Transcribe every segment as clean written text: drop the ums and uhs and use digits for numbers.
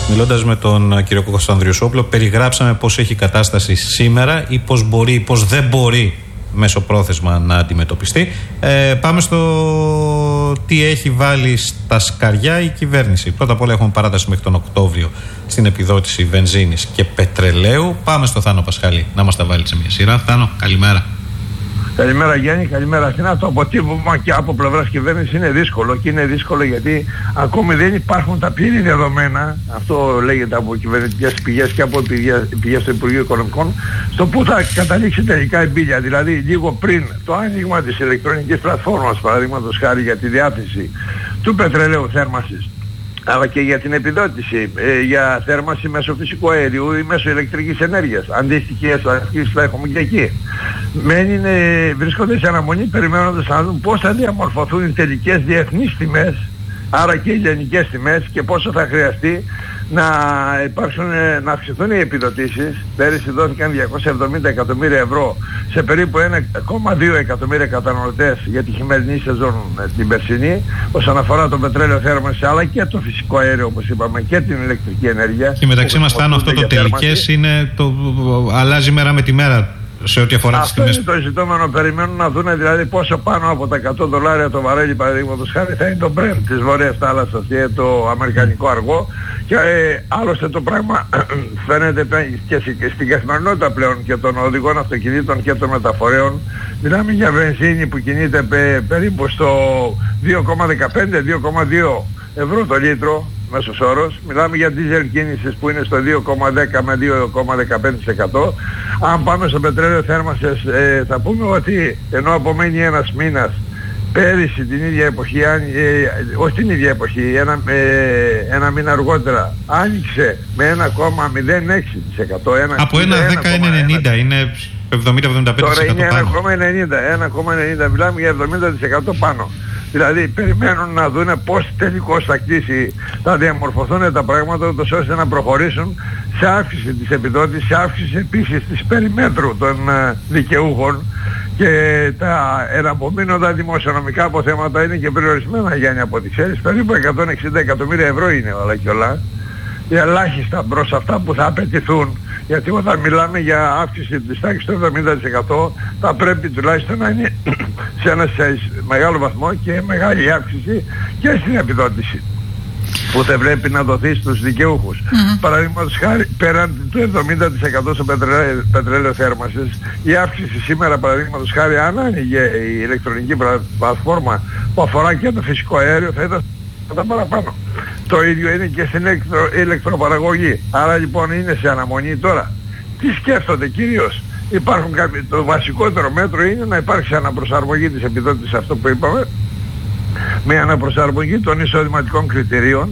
Μιλώντας με τον κύριο Κωνστανδριουσόπουλο, περιγράψαμε πώς έχει κατάσταση σήμερα ή πώς μπορεί ή πώς δεν μπορεί μεσοπρόθεσμα να αντιμετωπιστεί. Πάμε στο τι έχει βάλει στα σκαριά η κυβέρνηση. Πρώτα απ' όλα έχουμε παράταση μέχρι τον Οκτώβριο στην επιδότηση βενζίνης και πετρελαίου. Πάμε στο Θάνο Πασχαλή να μας τα βάλει σε μια σειρά. Θάνο, καλημέρα. Καλημέρα Γιάννη, καλημέρα Αθηνά. Το αποτύπωμα και από πλευράς κυβέρνησης είναι δύσκολο και είναι δύσκολο γιατί ακόμη δεν υπάρχουν τα πλήρη δεδομένα, αυτό λέγεται από κυβερνητικές πηγές και από πηγές του Υπουργείου Οικονομικών, στο που θα καταλήξει τελικά η μπίλια. Δηλαδή λίγο πριν το άνοιγμα της ηλεκτρονικής πλατφόρμας, παραδείγματος χάρη για τη διάθεση του πετρελαίου θέρμανσης, αλλά και για την επιδότηση για θέρμανση μέσω φυσικού αερίου ή μέσω ηλεκτρικής ενέργειας. Αντίστοιχες ασκήσεις θα έχουμε και εκεί. Βρίσκονται σε αναμονή περιμένοντας να δουν πώς θα διαμορφωθούν οι τελικές διεθνείς τιμές, άρα και οι ελληνικές τιμές, και πόσο θα χρειαστεί να αυξηθούν οι επιδοτήσεις. Πέρυσι δόθηκαν 270 εκατομμύρια ευρώ σε περίπου 1,2 εκατομμύρια καταναλωτές για τη χειμερινή σεζόν την περσινή, όσον αφορά το πετρέλαιο θέρμανσης, αλλά και το φυσικό αέριο, όπως είπαμε, και την ηλεκτρική ενέργεια. Και μεταξύ μας, Θάνο, αυτό το τελικές είναι αλλάζει μέρα με τη μέρα σε ό,τι αφορά τις τιμές. Αυτό είναι το ζητούμενο. Περιμένουν να δουν δηλαδή πόσο πάνω από τα $100 το βαρέλι, παραδείγματος χάρη, θα είναι το Brent της Βόρειας Θάλασσας και το αμερικανικό αργό. Και άλλωστε το πράγμα φαίνεται και στην καθημερινότητα πλέον και των οδηγών αυτοκινήτων και των μεταφορέων. Μιλάμε για βενζίνη που κινείται περίπου στο 2,15-2,2 ευρώ το λίτρο μέσος όρος. Μιλάμε για diesel κίνησης που είναι στο 2,10 με 2,15%. Αν πάμε στο πετρέλαιο θέρμανσης, θα πούμε ότι ενώ απομένει ένας μήνας, πέρυσι την ίδια εποχή, όχι την ίδια εποχή, ένα μήνα αργότερα, άνοιξε με 1,06%. Από 1,10-1,90 είναι 70-75%. Τώρα είναι 1,90. Μιλάμε για 70% πάνω. Δηλαδή περιμένουν να δούνε πώς τελικώς θα κτίσει, θα διαμορφωθούν τα πράγματα, ώστε να προχωρήσουν σε αύξηση της επιδότησης, σε αύξηση επίσης της περιμέτρου των δικαιούχων, και τα εναπομείνοντα δημοσιονομικά αποθέματα είναι και περιορισμένα, Γιάννη, από ό,τι ξέρεις. Περίπου 160 εκατομμύρια ευρώ είναι όλα και όλα. Ελάχιστα προς αυτά που θα απαιτηθούν, γιατί όταν μιλάμε για αύξηση της τάξης του 70% θα πρέπει τουλάχιστον να είναι σε ένα μεγάλο βαθμό και μεγάλη αύξηση και στην επιδότηση που θα πρέπει να δοθεί στους δικαιούχους. Παραδείγματος χάρη, πέραν του 70% στο πετρέλαιο θέρμανσης, η αύξηση σήμερα, παραδείγματος χάρη, αν άνοιγε η ηλεκτρονική πλατφόρμα που αφορά και το φυσικό αέριο, θα ήταν παραπάνω. Το ίδιο είναι και στην ηλεκτροπαραγωγή. Άρα λοιπόν είναι σε αναμονή τώρα. Τι σκέφτονται κυρίως? Το βασικότερο μέτρο είναι να υπάρξει αναπροσαρμογή της επιδότησης, αυτό που είπαμε, με αναπροσαρμογή των εισοδηματικών κριτηρίων,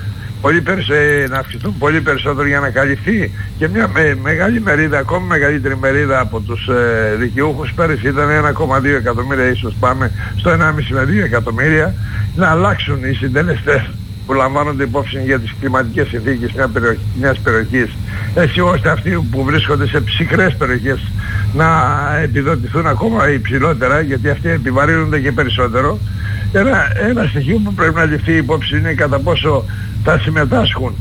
να αυξηθούν πολύ περισσότερο για να καλυφθεί και μια μεγάλη μερίδα, ακόμη μεγαλύτερη μερίδα από τους δικαιούχους. Πέρυσι ήταν 1,2 εκατομμύρια, ίσως πάμε στο 1,5 με 2 εκατομμύρια, να αλλάξουν οι συντελεστές που λαμβάνονται υπόψη για τις κλιματικές συνθήκες μιας περιοχής, έτσι ώστε αυτοί που βρίσκονται σε ψυχρές περιοχές να επιδοτηθούν ακόμα υψηλότερα, γιατί αυτοί επιβαρύνονται και περισσότερο. Ένα στοιχείο που πρέπει να ληφθεί υπόψη είναι κατά πόσο θα συμμετάσχουν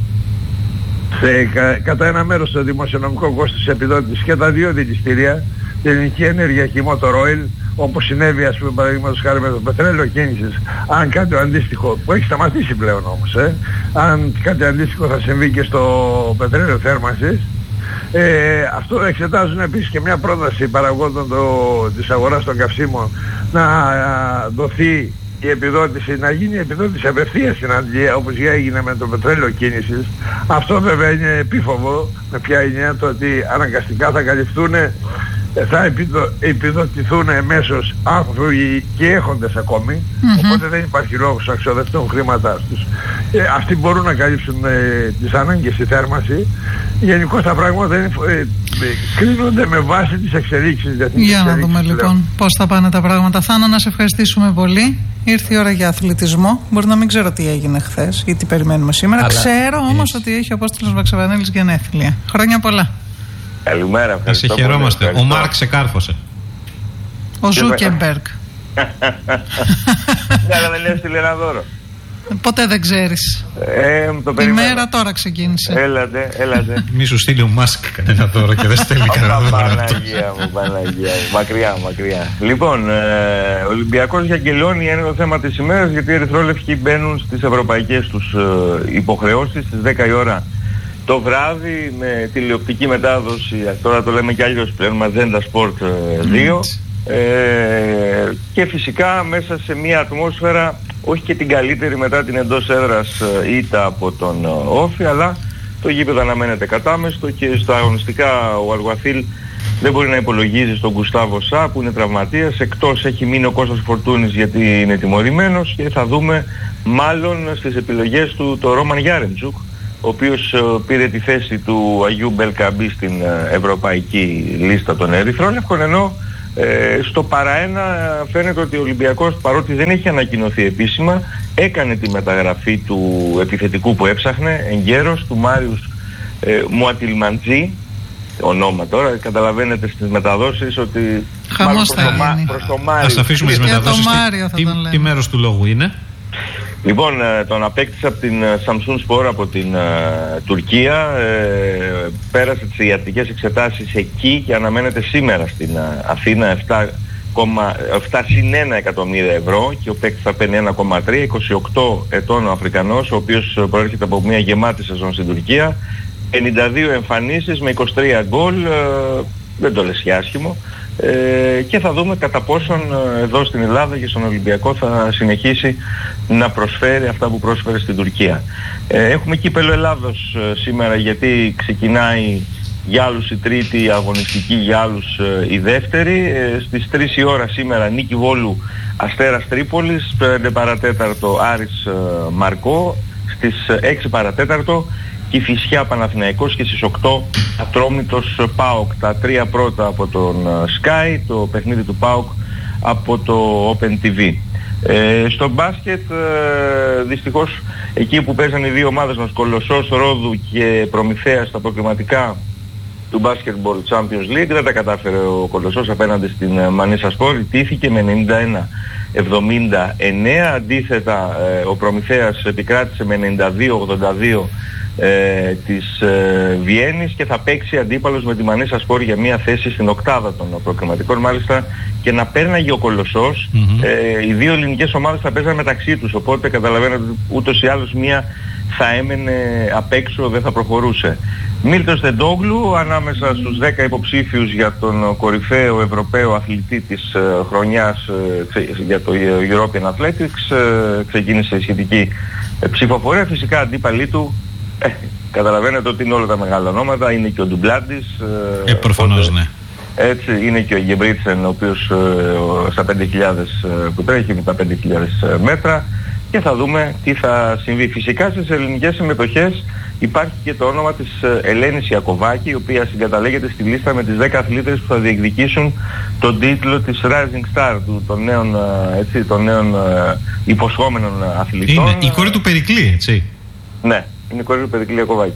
κατά ένα μέρος στο δημοσιονομικό κόστος της επιδότησης και τα δύο δηληστήρια, την ελληνική ενέργεια και η Motor Oil, όπως συνέβη, ας πούμε, παραδείγματος χάρη με το πετρέλαιο κίνησης. Αν κάτι αντίστοιχο, που έχει σταματήσει πλέον όμως, αν κάτι αντίστοιχο θα συμβεί και στο πετρέλαιο θέρμανσης, αυτό εξετάζουν επίσης και μια πρόταση παραγόντων της αγοράς των καυσίμων να δοθεί η επιδότηση, να γίνει η επιδότηση απευθείας στην Αγγλία, όπως έγινε με το πετρέλαιο κίνησης. Αυτό βέβαια είναι επίφοβο, με ποια έννοια? Το ότι αναγκαστικά θα καλυφθούν, θα επιδοτηθούν εμέσως άνθρωποι και έχοντες ακόμη, οπότε δεν υπάρχει λόγος να ξοδευτούν χρήματά τους. Αυτοί μπορούν να καλύψουν τις ανάγκες στη θέρμανση. Γενικώς τα πράγματα κρίνονται με βάση τις εξελίξεις. Για να δούμε λοιπόν πώς θα πάνε τα πράγματα. Θάνο, να σε ευχαριστήσουμε πολύ. Ήρθε η ώρα για αθλητισμό. Μπορεί να μην ξέρω τι έγινε χθες ή τι περιμένουμε σήμερα. Αλλά ξέρω όμως ότι έχει ο Απόστολος Βαξεβανέλης γενέθλια. Χρόνια πολλά. Καλημέρα, ευχαριστώ. Σε χαιρόμαστε. Ο Μάρκ σε κάρφωσε. Ο Ζούκεμπεργκ. Ναι, αλλά δεν έστειλε ένα δώρο. Ποτέ δεν ξέρεις. Η μέρα τώρα ξεκίνησε. Έλατε. Μη σου στείλει ο Μάσκ κανένα δώρο και δεν στέλνει κανένα δώρο. Παναγία μου. Μακριά. Λοιπόν, Ολυμπιακός διαγγελώνει, είναι το θέμα της ημέρας, γιατί οι ερυθρόλευκοι μπαίνουν στις ευρωπαϊκές τους υποχρεώσεις στις 10 η ώρα το βράδυ με τηλεοπτική μετάδοση. Τώρα το λέμε κι αλλιώς πλέον, Magenta Sport 2. Και φυσικά μέσα σε μια ατμόσφαιρα όχι και την καλύτερη μετά την εντός έδρας ήττα από τον Όφη, αλλά το γήπεδο αναμένεται κατάμεστο και στα αγωνιστικά ο Αλγουαθίλ δεν μπορεί να υπολογίζει στον Γκουστάβο Σα που είναι τραυματίας, εκτός έχει μείνει ο Κώστας Φορτούνης γιατί είναι τιμωρημένος, και θα δούμε μάλλον στις επιλογές του το Ρόμαν Γιάρεμτσουκ, ο οποίος πήρε τη θέση του Αγίου Μπελκαμπή στην ευρωπαϊκή λίστα των ερυθρόλευκων, ενώ στο παραένα φαίνεται ότι ο Ολυμπιακός, παρότι δεν έχει ανακοινωθεί επίσημα, έκανε τη μεταγραφή του επιθετικού που έψαχνε εγκαίρος, του Μάριους Μουατιλμαντζή, ονόμα τώρα, καταλαβαίνετε στις μεταδόσεις ότι χαμός θα γίνει. Ας αφήσουμε τις μεταδόσεις. Τι μέρος του λόγου είναι? Λοιπόν, τον απέκτησε από την Samsung Sport από την Τουρκία, πέρασε τις ιατρικές εξετάσεις εκεί και αναμένεται σήμερα στην Αθήνα 7,1 εκατομμύρια ευρώ, και ο παίκτης θα παίρνει 1,3, 28 ετών ο Αφρικανός, ο οποίος προέρχεται από μια γεμάτη σεζόν στην Τουρκία, 52 εμφανίσεις με 23 γκολ, δεν το λες και άσχημο. Και θα δούμε κατά πόσον εδώ στην Ελλάδα και στον Ολυμπιακό θα συνεχίσει να προσφέρει αυτά που πρόσφερε στην Τουρκία. Έχουμε κύπελλο Ελλάδος σήμερα, γιατί ξεκινάει για άλλους η τρίτη αγωνιστική, για άλλους η δεύτερη. Στις 3 η ώρα σήμερα νίκη Βόλου Αστέρας Τρίπολης, 5 παρατέταρτο Άρης Μαρκό, στις 6 παρατέταρτο Κηφισιά Παναθηναϊκός, και στις 8 Ατρόμητος ΠΑΟΚ. Τα 3 πρώτα από τον Sky, το παιχνίδι του ΠΑΟΚ από το Open TV. Στο μπάσκετ, δυστυχώς εκεί που παίζαν οι δύο ομάδες μας, Κολοσσός Ρόδου και Προμηθέας, στα προκριματικά του Basketball Champions League, δεν τα κατάφερε ο Κολοσσός απέναντι στην Μανίσα Σπορ, ιτήθηκε με 91-79. Αντίθετα ο Προμηθέας επικράτησε με 92-82 της Βιέννης και θα παίξει αντίπαλος με τη Μανίσα Σπορ για μια θέση στην οκτάδα των προκριματικών, μάλιστα και να πέρναγε ο Κολοσσός. Οι δύο ελληνικές ομάδες θα παίζαν μεταξύ τους, οπότε καταλαβαίνετε ότι ούτως ή άλλως μία θα έμενε απ' έξω, δεν θα προχωρούσε. Μίλτος Τεντόγλου ανάμεσα στους 10 υποψήφιους για τον κορυφαίο Ευρωπαίο αθλητή της χρονιάς για το European Athletics. Ξεκίνησε η σχετική ψηφοφορία. Φυσικά αντίπαλοι του, καταλαβαίνετε ότι είναι όλα τα μεγάλα ονόματα, είναι και ο Ντουμπλάντης. Προφανώς ναι. Έτσι, είναι και ο Γκεμπρίτσεν, ο οποίος στα 5.000 που τρέχει, με τα 5.000 μέτρα, και θα δούμε τι θα συμβεί. Φυσικά στις ελληνικές συμμετοχές υπάρχει και το όνομα της Ελένης Ιακωβάκη, η οποία συγκαταλέγεται στη λίστα με τις 10 αθλήτες που θα διεκδικήσουν τον τίτλο της Rising Star, των νέων υποσχόμενων αθλητών. Είναι η κόρη του Περικλή, έτσι. Ναι, είναι η κόρη του Περικλή Ιακωβάκη.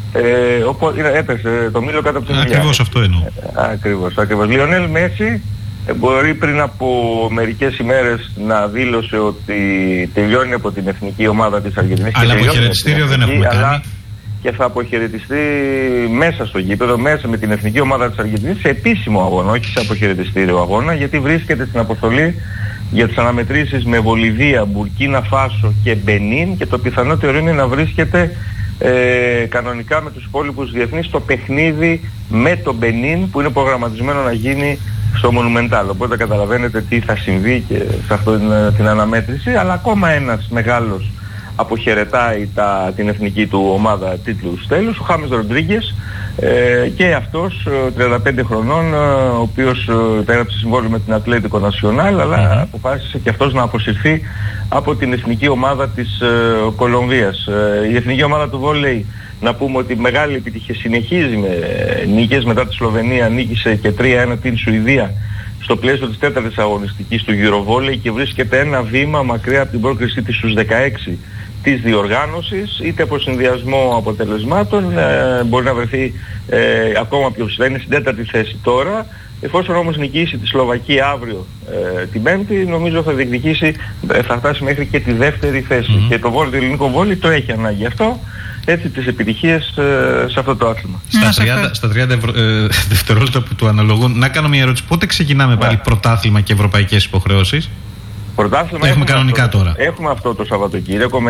Έπεσε το μήλο κάτω από την δουλειά. Ακριβώς αυτό εννοώ. Ακριβώς. Λιονέλ Μέση μπορεί πριν από μερικές ημέρες να δήλωσε ότι τελειώνει από την εθνική ομάδα της Αργεντινής. Αλλά αποχαιρετιστήριο δεν έχουμε κάνει. Και θα αποχαιρετιστεί μέσα στο γήπεδο, μέσα με την εθνική ομάδα της Αργεντινής, σε επίσημο αγώνα, όχι σε αποχαιρετιστήριο αγώνα, γιατί βρίσκεται στην αποστολή για τις αναμετρήσεις με Βολιβία, Μπουρκίνα Φάσο και Μπενίν, και το πιθανότερο είναι να βρίσκεται κανονικά με τους υπόλοιπους διεθνείς στο παιχνίδι με το Μπενίν που είναι προγραμματισμένο να γίνει στο Monumental. Οπότε καταλαβαίνετε τι θα συμβεί και σε αυτή την αναμέτρηση. Αλλά ακόμα ένας μεγάλος αποχαιρετάει την εθνική του ομάδα τίτλου στέλους, ο Χάμες Ροντρίγκες, και αυτός 35 χρονών, ο οποίος έγραψε συμβόλαιο με την Ατλέτικο Νασιονάλ, αλλά αποφάσισε και αυτός να αποσυρθεί από την εθνική ομάδα της Κολομβίας. Η εθνική ομάδα του βόλεϊ, να πούμε ότι μεγάλη επιτυχία, συνεχίζει με νίκες. Μετά τη Σλοβενία νίκησε και 3-1 την Σουηδία στο πλαίσιο της τέταρτης αγωνιστικής του Eurovolley και βρίσκεται ένα βήμα μακριά από την πρόκρισή της στους 16 της διοργάνωσης, είτε από συνδυασμό αποτελεσμάτων μπορεί να βρεθεί ακόμα πιο ψηλά, είναι στην τέταρτη θέση τώρα, Εφόσον όμως νικήσει τη Σλοβακία αύριο την Πέμπτη, νομίζω θα διεκδικήσει, θα φτάσει μέχρι και τη δεύτερη θέση. Και το ελληνικό βόλι το έχει ανάγκη αυτό, έτσι, τις επιτυχίες σε αυτό το άθλημα. Στα 30 δευτερόλεπτα που του αναλογούν, να κάνω μια ερώτηση. Πότε ξεκινάμε πάλι πρωτάθλημα και ευρωπαϊκές υποχρεώσεις? Πρωτάθλημα έχουμε κανονικά τώρα. Έχουμε αυτό το Σαββατοκύριακο,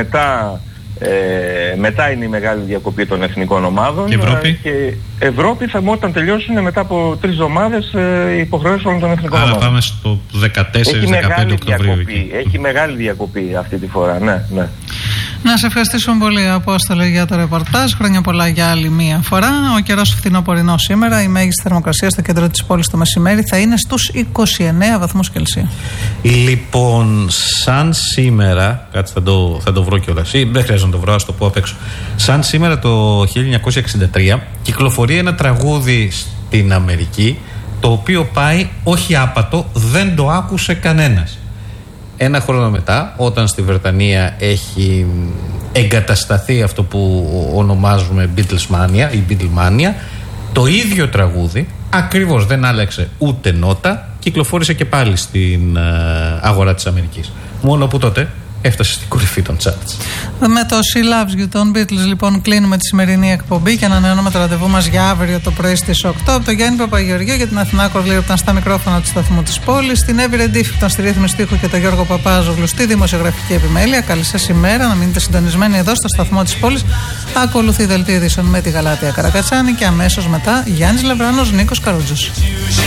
μετά είναι η μεγάλη διακοπή των εθνικών ομάδων. Και Ευρώπη? Και Ευρώπη όταν τελειώσουν μετά από 3 εβδομάδες οι υποχρεώσεις όλων των εθνικών ομάδων. Άρα πάμε στο 14-15 Οκτωβρίου. Έχει μεγάλη διακοπή αυτή τη φορά, ναι. Να σε ευχαριστήσουμε πολύ, Απόστολε, για το ρεπορτάζ. Χρόνια πολλά για άλλη μία φορά. Ο καιρός φθινοπορεινός σήμερα. Η μέγιστη θερμοκρασία στο κέντρο της πόλης το μεσημέρι θα είναι στους 29 βαθμούς Κελσίου. Λοιπόν, σαν σήμερα, κάτι θα το βρω κιόλας, ή δεν χρειάζεται να το βρω, ας το πω απ' έξω. Σαν σήμερα το 1963 κυκλοφορεί ένα τραγούδι στην Αμερική, το οποίο πάει όχι άπατο, δεν το άκουσε κανένας. Ένα χρόνο μετά, όταν στη Βρετανία έχει εγκατασταθεί αυτό που ονομάζουμε Beatlesmania ή Beatlemania, το ίδιο τραγούδι, ακριβώς δεν άλλαξε ούτε νότα, κυκλοφόρησε και πάλι στην αγορά της Αμερικής. Μόνο που τότε έφτασε στην κορυφή των charts. Με το She Loves You των Beatles, λοιπόν, κλείνουμε τη σημερινή εκπομπή και ανανεώνουμε το ραντεβού μας για αύριο το πρωί στις 8. Από τον Γιάννη Παπαγεωργίου για την Αθηνά Κορλίου που ήταν στα μικρόφωνα του σταθμού της πόλης, την Εύη Ρεντίφη που ήταν στη ρύθμιση ήχου και τον Γιώργο Παπάζογλου στη δημοσιογραφική επιμέλεια. Καλή σας ημέρα, να μείνετε συντονισμένοι εδώ στο σταθμό της πόλης. Ακολουθεί δελτίο ειδήσεων με τη Γαλάτια Καρακατσάνη και αμέσως μετά Γιάννης Λεβράνος, Νίκος Καρούτζος.